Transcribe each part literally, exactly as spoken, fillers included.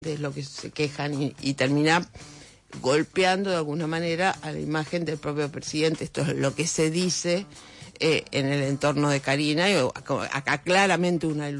de lo que se quejan y, y termina golpeando de alguna manera a la imagen del propio presidente. Esto es lo que se dice eh, en el entorno de Karina, y acá claramente una,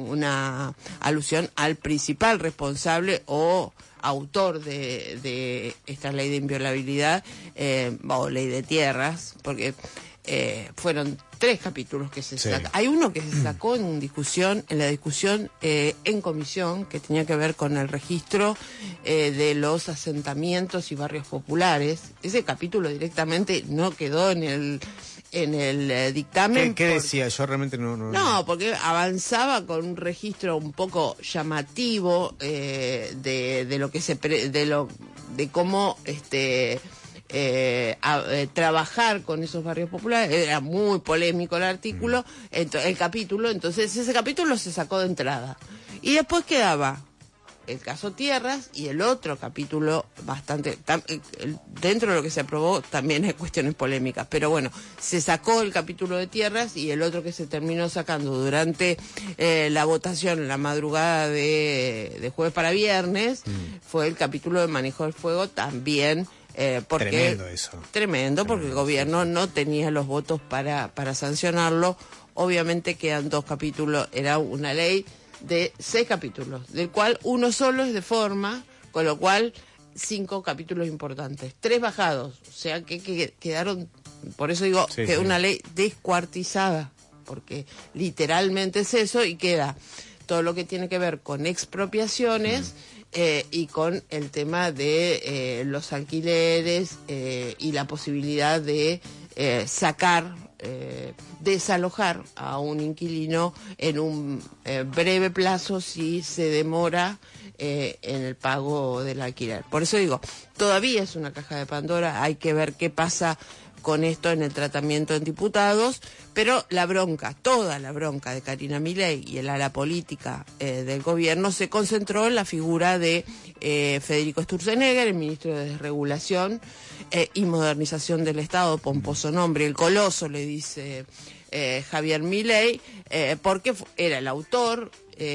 una alusión al principal responsable o autor de, de esta ley de inviolabilidad, eh, o ley de tierras, porque eh, fueron tres capítulos que se sí. sacan. Hay uno que se sacó en discusión, en la discusión eh, en comisión, que tenía que ver con el registro eh, de los asentamientos y barrios populares. Ese capítulo directamente no quedó en el en el eh, dictamen. ¿Qué, qué por... decía? Yo realmente no, no... No, porque avanzaba con un registro un poco llamativo eh, de, de lo que se pre... de lo de cómo este Eh, a, eh, trabajar con esos barrios populares. Era muy polémico el artículo, ento, el capítulo, entonces ese capítulo se sacó de entrada. Y después quedaba el caso Tierras y el otro capítulo bastante, tam, el, dentro de lo que se aprobó también hay cuestiones polémicas, pero bueno, se sacó el capítulo de Tierras y el otro que se terminó sacando durante eh, la votación en la madrugada de, de jueves para viernes, mm. fue el capítulo de manejo del fuego, también Eh, porque, tremendo eso. Tremendo, porque tremendo, el gobierno sí. no tenía los votos para, para sancionarlo. Obviamente quedan dos capítulos, era una ley de seis capítulos, del cual uno solo es de forma, con lo cual cinco capítulos importantes, tres bajados, o sea que, que quedaron, por eso digo sí, que es sí. una ley descuartizada, porque literalmente es eso, y queda todo lo que tiene que ver con expropiaciones, mm. Eh, y con el tema de eh, los alquileres eh, y la posibilidad de eh, sacar, eh, desalojar a un inquilino en un eh, breve plazo si se demora eh, en el pago del alquiler. Por eso digo, todavía es una caja de Pandora, hay que ver qué pasa con esto en el tratamiento en diputados, pero la bronca, toda la bronca de Karina Milei y el ala política eh, del gobierno se concentró en la figura de eh, Federico Sturzenegger, el ministro de Desregulación eh, y Modernización del Estado, pomposo nombre, el coloso, le dice eh, Javier Milei, eh, porque era el autor,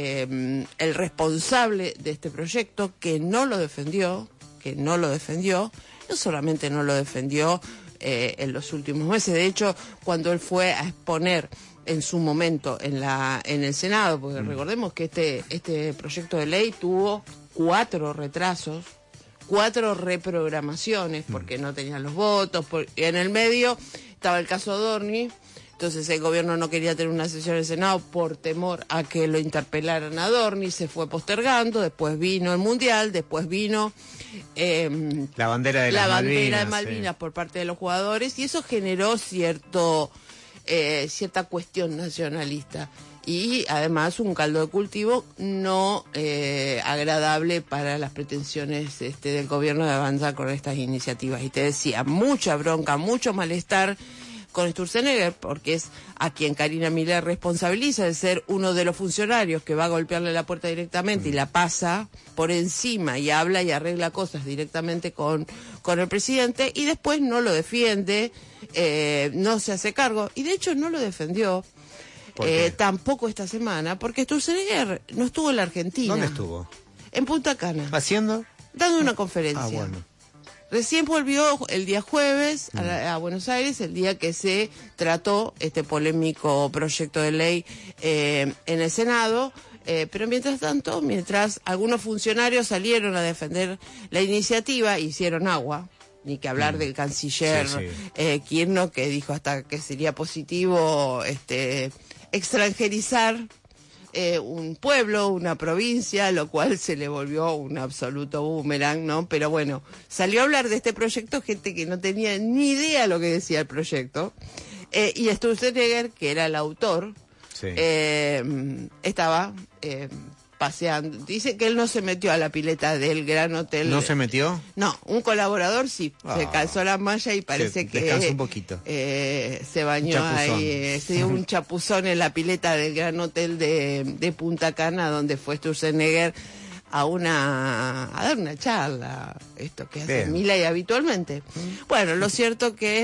eh, el responsable de este proyecto, que no lo defendió, que no lo defendió, no solamente no lo defendió, Eh, en los últimos meses. De hecho, cuando él fue a exponer en su momento en la en el Senado, porque mm. recordemos que este este proyecto de ley tuvo cuatro retrasos, cuatro reprogramaciones, porque mm. no tenían los votos, por, y en el medio estaba el caso Adorni. Entonces el gobierno no quería tener una sesión del Senado por temor a que lo interpelaran a Adorni, se fue postergando, después vino el Mundial, después vino eh, la bandera de la las bandera Malvinas, de Malvinas sí. por parte de los jugadores, y eso generó cierto eh, cierta cuestión nacionalista y además un caldo de cultivo no eh, agradable para las pretensiones este, del gobierno de avanzar con estas iniciativas. Y te decía, mucha bronca, mucho malestar con Sturzenegger, porque es a quien Karina Milei responsabiliza de ser uno de los funcionarios que va a golpearle la puerta directamente mm. y la pasa por encima y habla y arregla cosas directamente con, con el presidente, y después no lo defiende, eh, no se hace cargo, y de hecho no lo defendió eh, tampoco esta semana, porque Sturzenegger no estuvo en la Argentina. ¿Dónde estuvo? En Punta Cana. ¿Haciendo? Dando una conferencia. Ah, bueno. Recién volvió el día jueves a, la, a Buenos Aires, el día que se trató este polémico proyecto de ley eh, en el Senado, eh, pero mientras tanto, mientras algunos funcionarios salieron a defender la iniciativa, hicieron agua, ni que hablar mm. del canciller sí, sí. Eh, Kirchner, que dijo hasta que sería positivo este extranjerizar Eh, un pueblo, una provincia, lo cual se le volvió un absoluto boomerang, ¿no? Pero bueno, salió a hablar de este proyecto gente que no tenía ni idea lo que decía el proyecto, eh, y Sturzenegger, que era el autor, sí. eh, estaba eh, paseando. Dice que él no se metió a la pileta del Gran Hotel. ¿No se metió? No, un colaborador sí, oh. se calzó la malla y parece sí, que descansó un poquito. Eh, se bañó ahí, eh, se dio un chapuzón en la pileta del Gran Hotel de, de Punta Cana, donde fue Sturzenegger a una a dar una charla, esto que hace Milei habitualmente. Mm. Bueno, lo cierto que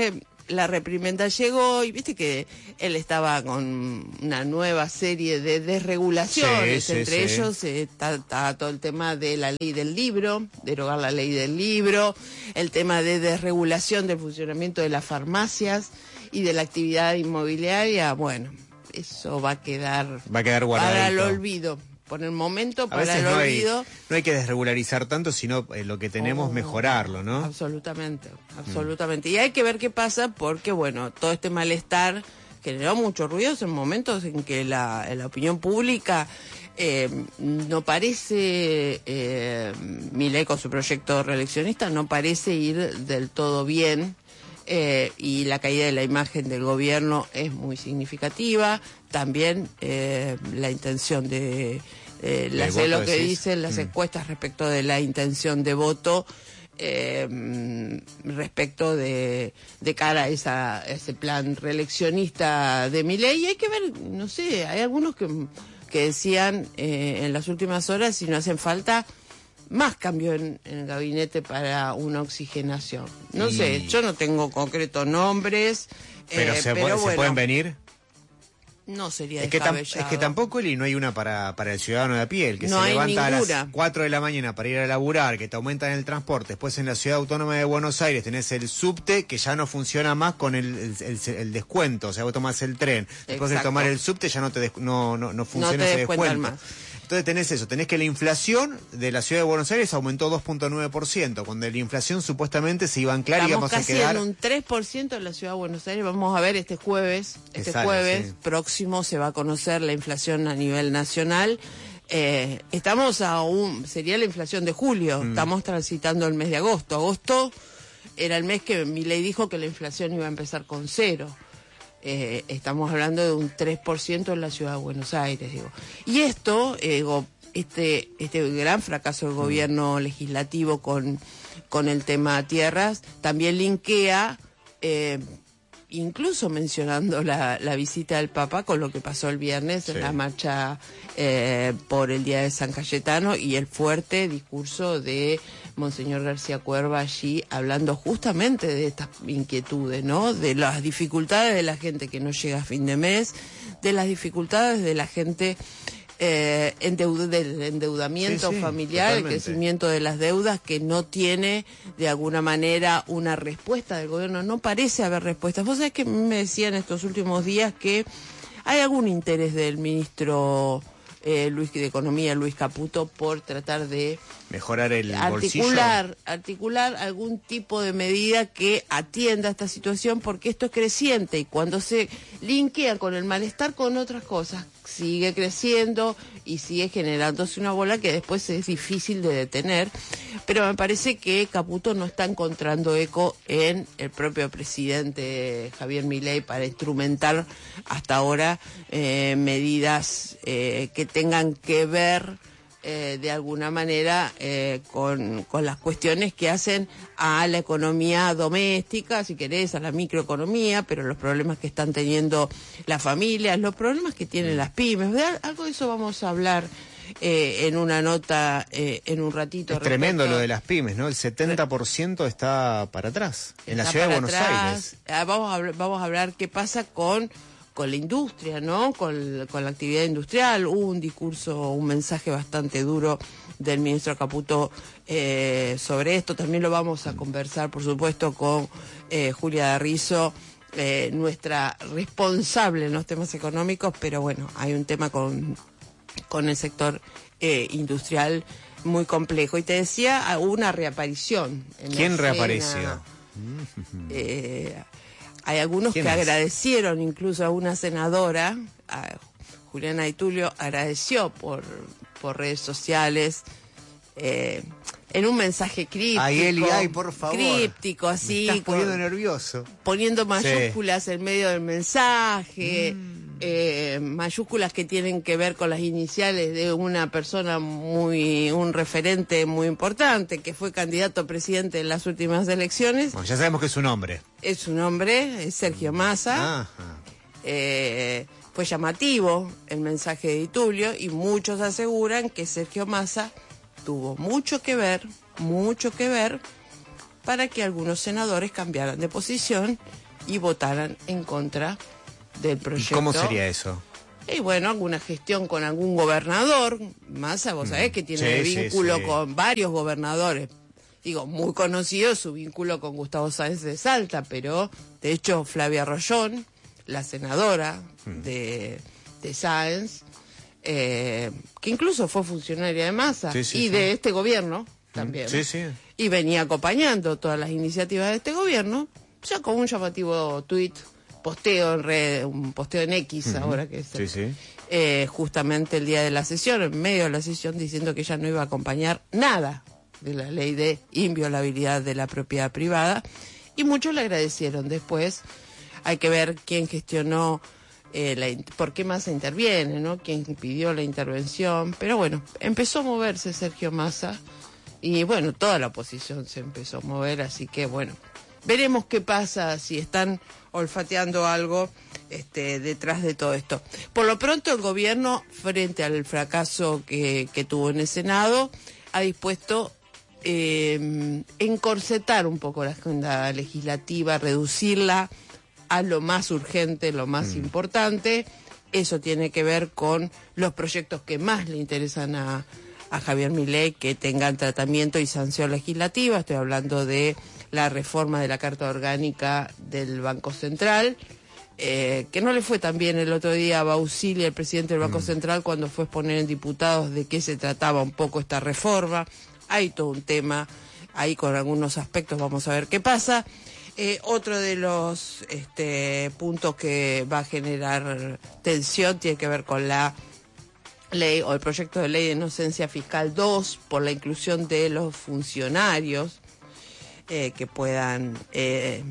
la reprimenda llegó y viste que él estaba con una nueva serie de desregulaciones, sí, sí, entre sí. ellos eh, está, está todo el tema de la ley del libro, derogar la ley del libro, el tema de desregulación del funcionamiento de las farmacias y de la actividad inmobiliaria. Bueno, eso va a quedar, va a quedar guardadito para el olvido. Por el momento, a para veces el no olvido. Hay, no hay que desregularizar tanto, sino eh, lo que tenemos Oh, mejorarlo, ¿no? Absolutamente, absolutamente. Mm. Y hay que ver qué pasa porque, bueno, todo este malestar generó muchos ruidos en momentos en que la, la opinión pública eh, no parece, eh, Milei con su proyecto reeleccionista, no parece ir del todo bien. Eh, y la caída de la imagen del gobierno es muy significativa. También eh, la intención de, eh, la, sé lo que decís? dicen las mm. encuestas respecto de la intención de voto, eh, respecto de, de cara a, esa, a ese plan reeleccionista de Milei. Y hay que ver, no sé, hay algunos que, que decían eh, en las últimas horas si no hacen falta más cambio en, en el gabinete para una oxigenación. No y... sé, yo no tengo concretos nombres, pero, eh, se, pero ¿se bueno, pueden venir? No sería es que, tam, es que tampoco, Eli, no hay una para, para el ciudadano de a pie, el que no se levanta ninguna. a las cuatro de la mañana para ir a laburar, que te aumentan el transporte. Después en la Ciudad Autónoma de Buenos Aires tenés el subte, que ya no funciona más con el, el, el, el descuento. O sea, vos tomás el tren. Después Exacto. de tomar el subte ya no te des, no, no, no funciona no te ese descuento. Más. Entonces tenés eso, tenés que la inflación de la Ciudad de Buenos Aires aumentó dos punto nueve por ciento, cuando la inflación supuestamente se iba a anclar y íbamos a quedar... Estamos casi en un tres por ciento en la Ciudad de Buenos Aires. Vamos a ver este jueves, este sale, jueves sí. próximo se va a conocer la inflación a nivel nacional. Eh, estamos a un, sería la inflación de julio, mm. estamos transitando el mes de agosto. Agosto era el mes que Milei dijo que la inflación iba a empezar con cero. Eh, estamos hablando de un tres por ciento en la Ciudad de Buenos Aires, digo. Y esto, eh, este, este gran fracaso del gobierno mm. legislativo con, con el tema tierras, también linkea, eh, incluso mencionando la, la visita del Papa con lo que pasó el viernes sí. en la marcha eh, por el Día de San Cayetano y el fuerte discurso de Monseñor García Cuerva allí hablando justamente de estas inquietudes, ¿no? De las dificultades de la gente que no llega a fin de mes, de las dificultades de la gente eh, endeuda, del endeudamiento sí, sí, familiar, totalmente. El crecimiento de las deudas que no tiene de alguna manera una respuesta del gobierno. No parece haber respuestas. Vos sabés que me decían estos últimos días que hay algún interés del ministro eh, Luis de Economía, Luis Caputo, por tratar de mejorar el articular, bolsillo. articular algún tipo de medida que atienda esta situación, porque esto es creciente y cuando se linkea con el malestar con otras cosas, sigue creciendo y sigue generándose una bola que después es difícil de detener. Pero me parece que Caputo no está encontrando eco en el propio presidente Javier Milei para instrumentar hasta ahora eh, medidas eh, que tengan que ver Eh, de alguna manera eh, con, con las cuestiones que hacen a la economía doméstica, si querés, a la microeconomía, pero los problemas que están teniendo las familias, los problemas que tienen las pymes, ¿verdad? Algo de eso vamos a hablar eh, en una nota eh, en un ratito. Es tremendo lo de las pymes, ¿no? El setenta por ciento está para atrás, en la ciudad de Buenos Aires. Ah, vamos, a, vamos a hablar qué pasa con con la industria, ¿no? Con, con la actividad industrial. Hubo un discurso, un mensaje bastante duro del ministro Caputo eh, sobre esto. También lo vamos a conversar, por supuesto, con eh, Julia D'Arrizo, eh, nuestra responsable en los temas económicos, pero bueno, hay un tema con, con el sector eh, industrial muy complejo. Y te decía, hubo una reaparición. En ¿Quién la reapareció? Eh, Hay algunos que es? agradecieron, incluso a una senadora, a Juliana Di Tulio, agradeció por, por redes sociales, eh, en un mensaje críptico. Ay, Eli, ay, por favor. Críptico, así. Me estás poniendo con, nervioso. Poniendo mayúsculas sí. en medio del mensaje, mm. eh, mayúsculas que tienen que ver con las iniciales de una persona muy, un referente muy importante, que fue candidato a presidente en las últimas elecciones. Bueno, ya sabemos que es un hombre. Es un hombre, es Sergio Massa. Eh, fue llamativo el mensaje de Di Tulio y muchos aseguran que Sergio Massa tuvo mucho que ver, mucho que ver para que algunos senadores cambiaran de posición y votaran en contra del proyecto. ¿Y cómo sería eso? Y bueno, alguna gestión con algún gobernador. Massa, vos sabés que tiene sí, vínculo sí, sí. con varios gobernadores. Digo, muy conocido su vínculo con Gustavo Sáenz de Salta, pero de hecho Flavia Rollón, la senadora mm. de, de Sáenz, eh, que incluso fue funcionaria de Massa sí, sí, y sí. de este gobierno también. Sí, sí. Y venía acompañando todas las iniciativas de este gobierno, ya con un llamativo tuit, posteo en red, un posteo en X uh-huh. ahora que es sí, sí. Eh, justamente el día de la sesión, en medio de la sesión, diciendo que ella no iba a acompañar nada de la ley de inviolabilidad de la propiedad privada, y muchos le agradecieron. Después hay que ver quién gestionó, eh, la, por qué Massa interviene, ¿no? Quién pidió la intervención, pero bueno, empezó a moverse Sergio Massa, y bueno, toda la oposición se empezó a mover, así que bueno, veremos qué pasa, si están olfateando algo este, detrás de todo esto. Por lo pronto el gobierno, frente al fracaso que, que tuvo en el Senado, ha dispuesto eh, encorsetar un poco la agenda legislativa, reducirla a lo más urgente, lo más mm. importante. Eso tiene que ver con los proyectos que más le interesan a, a Javier Milei, que tengan tratamiento y sanción legislativa. Estoy hablando de la reforma de la Carta Orgánica del Banco Central, eh, que no le fue tan bien el otro día a Bausili, el presidente del Banco mm. Central, cuando fue a exponer en diputados de qué se trataba un poco esta reforma. Hay todo un tema ahí con algunos aspectos, vamos a ver qué pasa. Eh, otro de los este, puntos que va a generar tensión tiene que ver con la ley o el proyecto de ley de inocencia fiscal dos, por la inclusión de los funcionarios eh, que puedan eh,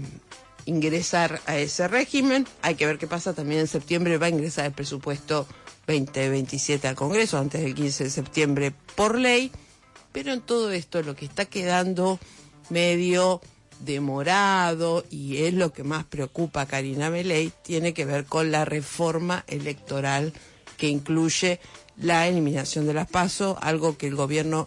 ingresar a ese régimen. Hay que ver qué pasa. También en septiembre va a ingresar el presupuesto veinte veintisiete al Congreso, antes del quince de septiembre por ley. Pero en todo esto lo que está quedando medio demorado, y es lo que más preocupa a Karina Milei, tiene que ver con la reforma electoral que incluye la eliminación de las PASO, algo que el gobierno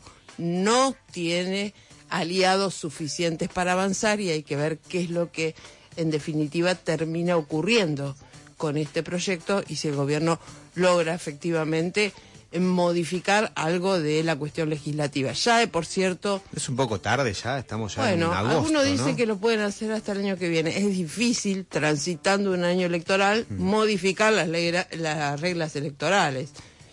no tiene aliados suficientes para avanzar, y hay que ver qué es lo que en definitiva termina ocurriendo con este proyecto y si el gobierno logra efectivamente modificar algo de la cuestión legislativa. Ya de por cierto... Es un poco tarde ya, estamos ya bueno, en agosto, algunos dicen ¿no? que lo pueden hacer hasta el año que viene. Es difícil, transitando un año electoral, mm. modificar las, ley, las reglas electorales.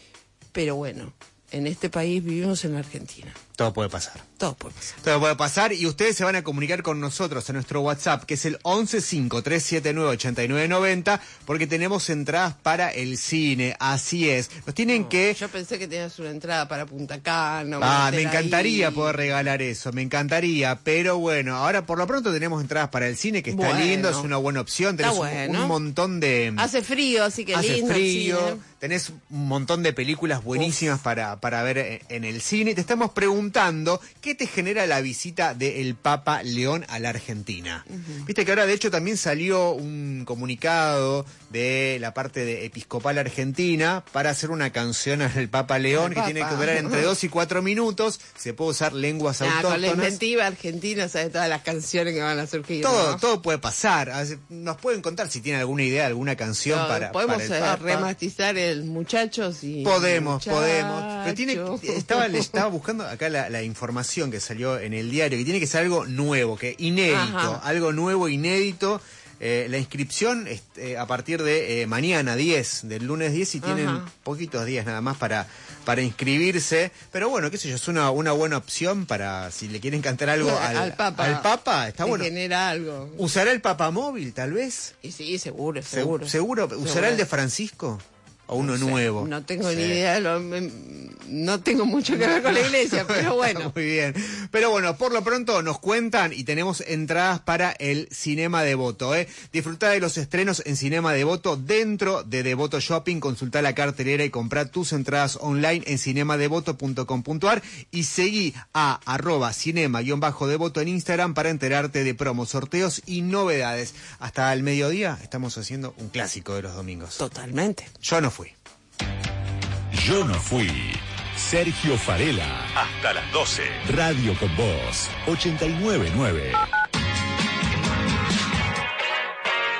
Pero bueno, en este país vivimos en la Argentina. Todo puede pasar. Todo puede pasar. Todo puede pasar, y ustedes se van a comunicar con nosotros en nuestro WhatsApp, que es el once cinco tres siete nueve ocho nueve nueve cero, porque tenemos entradas para el cine. Así es. Nos tienen no, que... Yo pensé que tenías una entrada para Punta Cana. Ah, me encantaría ahí. poder regalar eso, me encantaría. Pero bueno, ahora por lo pronto tenemos entradas para el cine, que está bueno, lindo, es una buena opción. Tenés está bueno. un, un montón de... Hace frío, así que Hace lindo frío, el cine. Tenés un montón de películas buenísimas para, para ver en el cine. Te estamos preguntando, ¿qué te genera la visita del Papa León a la Argentina? Uh-huh. Viste que ahora de hecho también salió un comunicado de la parte de episcopal argentina para hacer una canción al Papa León, que tiene que durar entre dos y cuatro minutos. Se puede usar lenguas nah, autóctonas. Con la inventiva argentina, sabe todas las canciones que van a surgir. Todo, ¿no? todo puede pasar. Nos pueden contar si tienen alguna idea, alguna canción no, para, podemos para el Papa. Remastizar el Muchachos y... Podemos, muchacho. podemos. Pero tiene, estaba, le estaba buscando acá la, la información que salió en el diario, que tiene que ser algo nuevo, que inédito, Ajá. algo nuevo, inédito. Eh, la inscripción es eh, a partir de eh, mañana diez, del lunes diez, y tienen Ajá. poquitos días nada más para, para inscribirse. Pero bueno, qué sé yo, es una, una buena opción para si le quieren cantar algo al, al Papa. Al Papa, está bueno. Genera algo. ¿Usará el Papa móvil, tal vez? Y sí, seguro, seguro. Se, ¿Seguro? ¿Usará seguro. el de Francisco? ¿O uno no sé, nuevo? No tengo sí. ni idea, lo, me, no tengo mucho que ver con la iglesia, pero bueno. Muy bien. Pero bueno, por lo pronto nos cuentan y tenemos entradas para el Cinema Devoto. ¿eh? Disfrutá de los estrenos en Cinema Devoto dentro de Devoto Shopping. Consultá la cartelera y comprá tus entradas online en cinema devoto punto com punto a r y seguí a arroba cinema-devoto en Instagram para enterarte de promos, sorteos y novedades. Hasta el mediodía estamos haciendo un clásico de los domingos. Totalmente. Yo no fui. Yo no fui. Sergio Farela. Hasta las doce. Radio con Voz. ochenta y nueve punto nueve.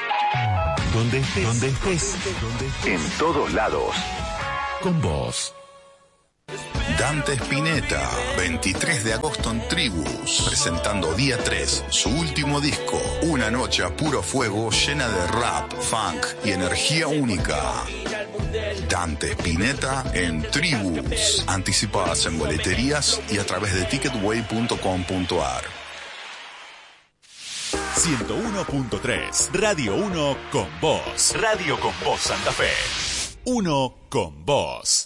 Donde estés, donde estés, en todos lados. Con vos. Dante Spinetta, veintitrés de agosto en Tribus, presentando día tres, su último disco, una noche a puro fuego llena de rap, funk y energía única. Dante Spinetta en Tribus, anticipadas en boleterías y a través de ticketway punto com punto a r. ciento uno punto tres, Radio uno con vos. Radio con vos Santa Fe. Uno con vos.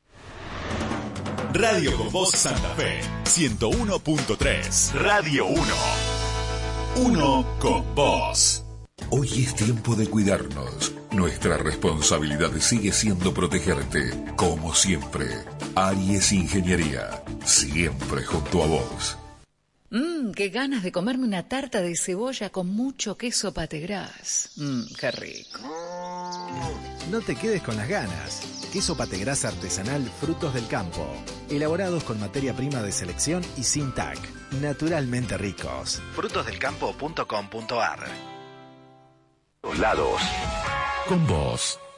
Radio con vos Santa Fe, ciento uno punto tres. Radio uno. Uno con vos. Hoy es tiempo de cuidarnos. Nuestra responsabilidad sigue siendo protegerte. Como siempre, Aries Ingeniería, siempre junto a vos. Mmm, qué ganas de comerme una tarta de cebolla con mucho queso pategras. Mmm, qué rico. No te quedes con las ganas. Queso pategras artesanal Frutos del Campo. Elaborados con materia prima de selección y sin T A C. Naturalmente ricos. frutos del campo punto com punto a r. Los lados. Con vos.